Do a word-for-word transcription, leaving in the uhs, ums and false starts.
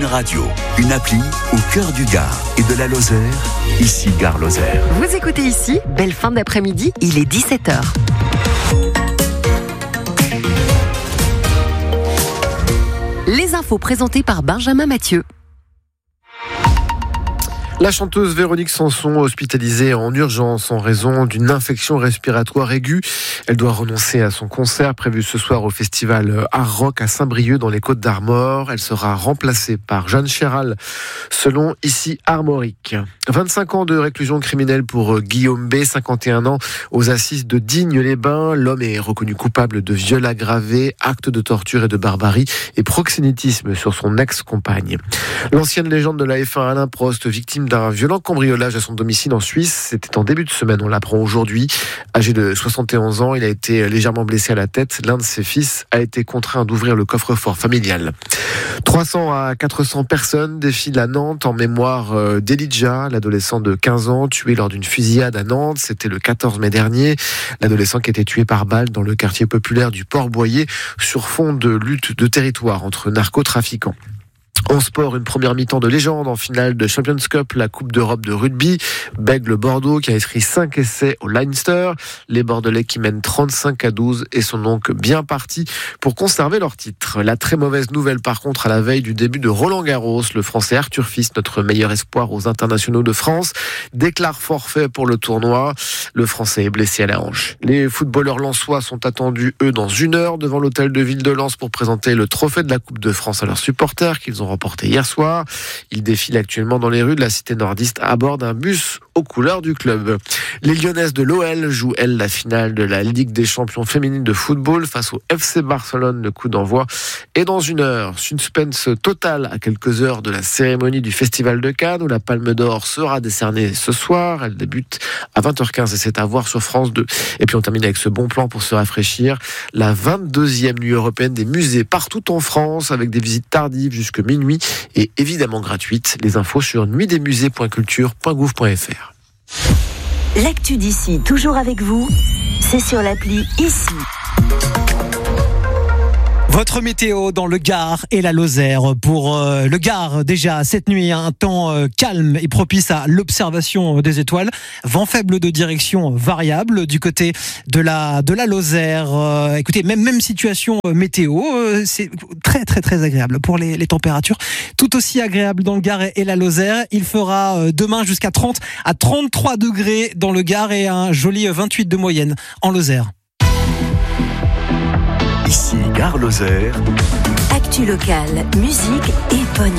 Radio, une appli au cœur du Gard et de la Lozère, ici Gare Lozère. Vous écoutez ici, belle fin d'après-midi, il est dix-sept heures. Les infos présentées par Benjamin Mathieu. La chanteuse Véronique Sanson, hospitalisée en urgence en raison d'une infection respiratoire aiguë. Elle doit renoncer à son concert prévu ce soir au festival Art Rock à Saint-Brieuc dans les Côtes-d'Armor. Elle sera remplacée par Jeanne Chéral, selon ici Armorique. vingt-cinq ans de réclusion criminelle pour Guillaume B, cinquante et un ans, aux assises de Digne-les-Bains. L'homme est reconnu coupable de viol aggravé, actes de torture et de barbarie et proxénétisme sur son ex-compagne. L'ancienne légende de la F un, Alain Prost, victime d'un violent cambriolage à son domicile en Suisse. C'était en début de semaine, on l'apprend aujourd'hui. Âgé de soixante et onze ans, il a été légèrement blessé à la tête. L'un de ses fils a été contraint d'ouvrir le coffre-fort familial. trois cents à quatre cents personnes défilent à Nantes en mémoire d'Elijah, l'adolescent de quinze ans tué lors d'une fusillade à Nantes. C'était le quatorze mai dernier. L'adolescent qui était tué par balle dans le quartier populaire du Port-Boyer sur fond de lutte de territoire entre narcotrafiquants. En sport, une première mi-temps de légende en finale de Champions Cup, la Coupe d'Europe de rugby. Bègle Bordeaux qui a inscrit cinq essais au Leinster. Les Bordelais qui mènent trente-cinq à douze et sont donc bien partis pour conserver leur titre. La très mauvaise nouvelle par contre à la veille du début de Roland Garros, le Français Arthur Fils, notre meilleur espoir aux internationaux de France, déclare forfait pour le tournoi. Le Français est blessé à la hanche. Les footballeurs lensois sont attendus, eux, dans une heure devant l'hôtel de ville de Lens pour présenter le trophée de la Coupe de France à leurs supporters qu'ils ont remporté hier soir. Ils défilent actuellement dans les rues de la cité nordiste à bord d'un bus aux couleurs du club. Les Lyonnaises de l'O L jouent, elles, la finale de la Ligue des champions féminines de football face au F C Barcelone. Le coup d'envoi est dans une heure. Suspense total à quelques heures de la cérémonie du Festival de Cannes où la Palme d'Or sera décernée ce soir. Elle débute à vingt heures quinze et c'est à voir sur France deux. Et puis on termine avec ce bon plan pour se rafraîchir. La vingt-deuxième nuit européenne des musées partout en France avec des visites tardives jusque minuit et évidemment gratuites. Les infos sur nuit des musées point culture point gouv point f r. L'actu d'ici, toujours avec vous, c'est sur l'appli Ici. Votre météo dans le Gard et la Lozère. Pour euh, le Gard, déjà, cette nuit, un temps euh, calme et propice à l'observation des étoiles. Vent faible de direction variable du côté de la, de la Lozère. Euh, écoutez, même, même situation euh, météo, euh, c'est très très très agréable pour les, les températures. Tout aussi agréable dans le Gard et, et la Lozère. Il fera euh, demain jusqu'à trente à trente-trois degrés dans le Gard et un joli vingt-huit de moyenne en Lozère. Ici Gare Lozère. Actu locale, musique et bonne